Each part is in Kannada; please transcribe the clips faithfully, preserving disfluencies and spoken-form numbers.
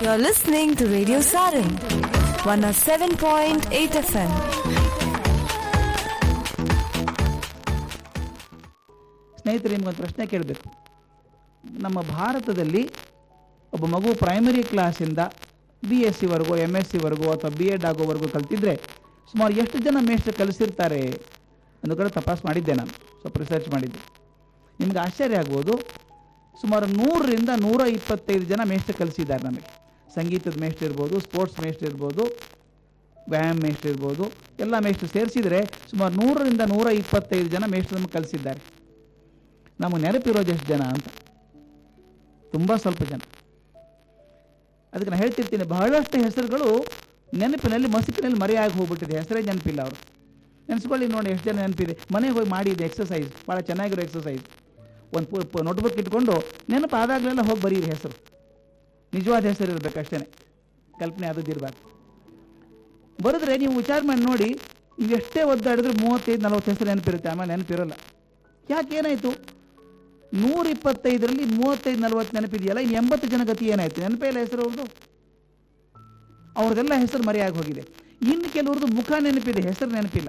You're listening to Radio Sarang, one oh seven point eight F M. ಸ್ನೇಹಿತರೆ, ನಿಮಗೊಂದು ಪ್ರಶ್ನೆ ಕೇಳಬೇಕು. ನಮ್ಮ ಭಾರತದಲ್ಲಿ ಒಬ್ಬ ಮಗು ಪ್ರೈಮರಿ ಕ್ಲಾಸಿಂದ ಬಿ ಎಸ್ ಸಿವರೆಗೂ ಎಮ್ ಎಸ್ ಸಿವರೆಗೂ ಅಥವಾ ಬಿ ಎಡ್ ಆಗೋವರೆಗೂ ಕಲ್ತಿದ್ರೆ ಸುಮಾರು ಎಷ್ಟು ಜನ ಮೇಷ್ಟ್ರು ಕಲಿಸಿರ್ತಾರೆ ಅನ್ನೋ ಕಡೆ ತಪಾಸ್ ಮಾಡಿದ್ದೆ. ನಾನು ಸ್ವಲ್ಪ ರಿಸರ್ಚ್ ಮಾಡಿದ್ದೆ. ನಿಮ್ಗೆ ಆಶ್ಚರ್ಯ ಆಗ್ಬೋದು, ಸುಮಾರು ನೂರರಿಂದ ನೂರ ಇಪ್ಪತ್ತೈದು ಜನ ಮೇಷ್ಟ್ರು ಕಲಿಸಿದ್ದಾರೆ ನಮಗೆ. ಸಂಗೀತದ ಮೇಷ್ಟ್ರು ಇರ್ಬೋದು, ಸ್ಪೋರ್ಟ್ಸ್ ಮೇಷ್ಟ್ರು ಇರ್ಬೋದು, ವ್ಯಾಯಾಮ ಮೇಷ್ಟ್ರು ಇರ್ಬೋದು, ಎಲ್ಲ ಮೇಷ್ಟ್ರು ಸೇರಿಸಿದರೆ ಸುಮಾರು ನೂರರಿಂದ ನೂರ ಇಪ್ಪತ್ತೈದು ಜನ ಮೇಷ್ಟ್ರು ನಮಗೆ ಕಲಿಸಿದ್ದಾರೆ. ನಮಗೆ ನೆನಪಿರೋದು ಎಷ್ಟು ಜನ ಅಂತ ತುಂಬ ಸ್ವಲ್ಪ ಜನ. ಅದಕ್ಕೆ ನಾನು ಹೇಳ್ತಿರ್ತೀನಿ, ಬಹಳಷ್ಟು ಹೆಸರುಗಳು ನೆನಪಿನಲ್ಲಿ ಮಸುಕಿನಲ್ಲಿ ಮರೆಯಾಗಿ ಹೋಗ್ಬಿಟ್ಟಿದೆ. ಹೆಸರೇ ನೆನಪಿಲ್ಲ ಅವರು. ನೆನೆಸ್ಕೊಳ್ಳಿ ನೋಡಿ ಎಷ್ಟು ಜನ ನೆನಪಿದೆ. ಮನೆಗೆ ಹೋಗಿ ಮಾಡಿದೆ ಎಕ್ಸಸೈಸ್, ಭಾಳ ಚೆನ್ನಾಗಿರೋ ಎಕ್ಸಸೈಸ್. ಒಂದು ನೋಟ್ಬುಕ್ ಇಟ್ಕೊಂಡು ನೆನಪು ಆದಾಗಲೆಲ್ಲ ಹೋಗಿ ಬರೀರಿ ಹೆಸರು. ನಿಜವಾದ ಹೆಸರು ಇರಬೇಕು ಅಷ್ಟೇ, ಕಲ್ಪನೆ ಆದದ್ದಿರಬಾರ್ದು. ಬರೆದ್ರೆ ನೀವು ವಿಚಾರ ಮಾಡಿ ನೋಡಿ, ನೀವು ಎಷ್ಟೇ ಒದ್ದಾಡಿದ್ರೆ ಮೂವತ್ತೈದು ನಲ್ವತ್ತು ಹೆಸರು ನೆನಪಿರುತ್ತೆ, ಆಮೇಲೆ ನೆನಪಿರೋಲ್ಲ. ಯಾಕೆ ಏನಾಯಿತು? ನೂರ ಇಪ್ಪತ್ತೈದರಲ್ಲಿ ಮೂವತ್ತೈದು ನಲ್ವತ್ತು ನೆನಪಿದೆಯಲ್ಲ, ಇನ್ನು ಎಂಬತ್ತು ಜನ ಗತಿ ಏನಾಯಿತು? ನೆನಪೇ ಇಲ್ಲ ಹೆಸರು ಅವ್ರದ್ದು. ಅವ್ರದ್ದೆಲ್ಲ ಹೆಸರು ಮರೆಯಾಗಿ ಹೋಗಿದೆ. ಇನ್ನು ಕೆಲವ್ರದ್ದು ಮುಖ ನೆನಪಿದೆ, ಹೆಸರು ನೆನಪಿಲ್ಲ.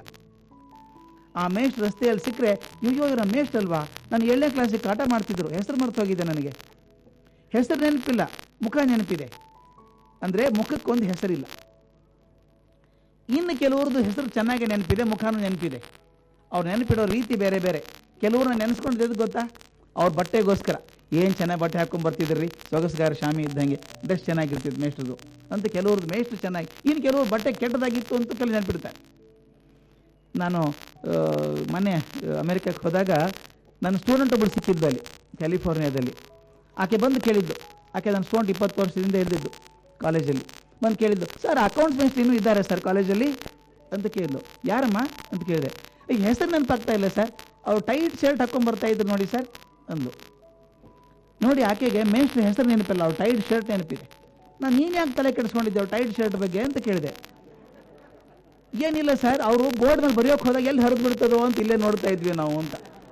ಆ ಮೇಷ್ಟ್ರು ರಸ್ತೆಯಲ್ಲಿ ಸಿಕ್ಕರೆ, ಅಯ್ಯೋ ಇವರ ಮೇಷ್ಟ್ರು ಅಲ್ವಾ, ನಾನು ಏಳನೇ ಕ್ಲಾಸಿಗೆ ಕಾಟ ಮಾಡ್ತಿದ್ರು, ಹೆಸರು ಮರೆತು ಹೋಗಿದೆ ನನಗೆ. ಹೆಸರು ನೆನಪಿಲ್ಲ, ಮುಖ ನೆನಪಿದೆ. ಅಂದರೆ ಮುಖಕ್ಕೊಂದು ಹೆಸರಿಲ್ಲ. ಇನ್ನು ಕೆಲವ್ರದ್ದು ಹೆಸರು ಚೆನ್ನಾಗಿ ನೆನಪಿದೆ, ಮುಖನೂ ನೆನಪಿದೆ. ಅವ್ರು ನೆನಪಿಡೋ ರೀತಿ ಬೇರೆ ಬೇರೆ. ಕೆಲವ್ರನ್ನ ನೆನೆಸ್ಕೊಂಡಿದ್ದು ಗೊತ್ತಾ? ಅವ್ರ ಬಟ್ಟೆಗೋಸ್ಕರ ಏನು ಚೆನ್ನಾಗಿ ಬಟ್ಟೆ ಹಾಕೊಂಡು ಬರ್ತಿದ್ರಿ, ಸೊಗಸ್ಗಾರ ಶಾಮಿ ಇದ್ದಂಗೆ, ಡ್ರೆಸ್ ಚೆನ್ನಾಗಿರ್ತಿದ್ದು ಮೇಷ್ಟ್ರದು ಅಂತ. ಕೆಲವ್ರದ್ದು ಮೇಷ್ಟ್ರು ಚೆನ್ನಾಗಿ, ಇನ್ನು ಕೆಲವ್ರು ಬಟ್ಟೆ ಕೆಟ್ಟದಾಗಿತ್ತು ಅಂತ ಕಲಿ ನೆನಪಿಡ್ತಾರೆ. ನಾನು ಮೊನ್ನೆ ಅಮೆರಿಕಕ್ಕೆ ಹೋದಾಗ ನನ್ನ ಸ್ಟೂಡೆಂಟ್ ಒಬ್ಬಳು ಸಿಕ್ಕಿದ್ದು ಅಲ್ಲಿ ಕ್ಯಾಲಿಫೋರ್ನಿಯಾದಲ್ಲಿ. ಆಕೆ ಬಂದು ಕೇಳಿದ್ದು, ಆಕೆ ನನ್ನ ಸ್ಟೂಡೆಂಟ್ ಇಪ್ಪತ್ತು ವರ್ಷದಿಂದ ಇದ್ದಿದ್ದು ಕಾಲೇಜಲ್ಲಿ. ಬಂದು ಕೇಳಿದ್ದು, ಸರ್ ಅಕೌಂಟ್ಸ್ ಮೇಷ್ಟ್ರು ಇನ್ನೂ ಇದ್ದಾರೆ ಸರ್ ಕಾಲೇಜಲ್ಲಿ ಅಂತ ಕೇಳಿದ್ದು. ಯಾರಮ್ಮ ಅಂತ ಕೇಳಿದೆ. ಈಗ ಹೆಸರು ನೆನಪಾಗ್ತಾ ಇಲ್ಲ ಸರ್, ಅವ್ರು ಟೈಟ್ ಶರ್ಟ್ ಹಾಕ್ಕೊಂಡು ಬರ್ತಾ ಇದ್ರು ನೋಡಿ ಸರ್ ಅಂದು. ನೋಡಿ, ಆಕೆಗೆ ಮೇಷ್ಟ್ರ ಹೆಸರು ನೆನಪಿಲ್ಲ, ಅವ್ರು ಟೈಟ್ ಶರ್ಟ್ ನೆನಪಿದೆ. ನಾನು ನೀನು ಯಾಕೆ ತಲೆ ಕೆಡಿಸ್ಕೊಂಡಿದ್ದೆ ಅವ್ರು ಟೈಟ್ ಶರ್ಟ್ ಬಗ್ಗೆ ಅಂತ ಕೇಳಿದೆ. ಏನಿಲ್ಲ ಸರ್, ಅವರು ಬೋರ್ಡ್ ಮೇಲೆ ಬರೆಯೋಕೆ ಹೋದಾಗ ಎಲ್ಲಿ ಹರಿದು ಬಿಡ್ತದೋ ಅಂತ ಇಲ್ಲೇ ನೋಡ್ತಾ ಇದ್ವಿ ನಾವು ಅಂತ.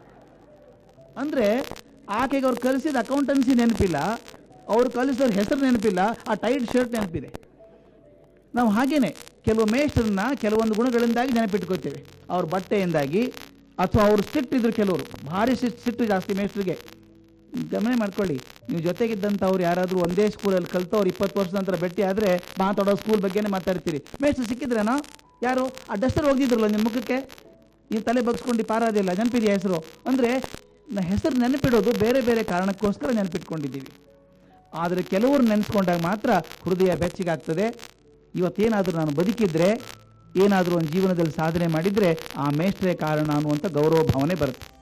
ಅಂದರೆ ಆಕೆಗೆ ಅವ್ರು ಕಲಿಸಿದ ಅಕೌಂಟೆನ್ಸಿ ನೆನಪಿಲ್ಲ, ಅವ್ರು ಕಲಿಸಿದವ್ರ ಹೆಸರು ನೆನಪಿಲ್ಲ, ಆ ಟೈಟ್ ಶರ್ಟ್ ನೆನಪಿದೆ. ನಾವು ಹಾಗೇನೆ ಕೆಲವು ಮೇಷ್ಟ್ರನ್ನ ಕೆಲವೊಂದು ಗುಣಗಳಿಂದಾಗಿ ನೆನಪಿಟ್ಕೋತೇವೆ, ಅವ್ರ ಬಟ್ಟೆಯಿಂದಾಗಿ, ಅಥವಾ ಅವರು ಸ್ಟ್ರಿಕ್ಟ್ ಇದ್ರು. ಕೆಲವರು ಭಾರಿ ಸಿಟ್ಟು ಜಾಸ್ತಿ ಮೇಷ್ಟ್ರಿಗೆ. ಗಮನ ಮಾಡ್ಕೊಳ್ಳಿ, ನೀವು ಜೊತೆಗಿದ್ದಂಥವ್ರು ಯಾರಾದರೂ ಒಂದೇ ಸ್ಕೂಲಲ್ಲಿ ಕಲ್ತವ್ರು ಇಪ್ಪತ್ತು ವರ್ಷದ ನಂತರ ಭೇಟಿ ಆದರೆ ಮಾತಾಡೋ ಸ್ಕೂಲ್ ಬಗ್ಗೆನೇ ಮಾತಾಡ್ತೀರಿ. ಮೇಷ್ಟ್ರು ಸಿಕ್ಕಿದ್ರೇನೋ, ಯಾರು ಆ ಡಸ್ಟರ್ ಹೋಗಿದ್ರಲ್ಲ ನಿಮ್ಮ ಮುಖಕ್ಕೆ, ಈ ತಲೆ ಬಗ್ಸ್ಕೊಂಡು ಪಾರಾದಿಲ್ಲ, ನೆನಪಿದೆಯಾ ಹೆಸರು? ಅಂದರೆ ಹೆಸರು ನೆನಪಿಡೋದು ಬೇರೆ ಬೇರೆ ಕಾರಣಕ್ಕೋಸ್ಕರ ನೆನಪಿಟ್ಕೊಂಡಿದ್ದೀವಿ. ಆದರೆ ಕೆಲವರು ನೆನೆಸ್ಕೊಂಡಾಗ ಮಾತ್ರ ಹೃದಯ ಬೆಚ್ಚಗಾಗ್ತದೆ. ಇವತ್ತೇನಾದರೂ ನಾನು ಬದುಕಿದ್ರೆ, ಏನಾದರೂ ಒಂದು ಜೀವನದಲ್ಲಿ ಸಾಧನೆ ಮಾಡಿದರೆ ಆ ಮೇಷ್ಟ್ರೇ ಕಾರಣ ಅನ್ನುವಂಥ ಗೌರವ ಭಾವನೆ ಬರುತ್ತೆ.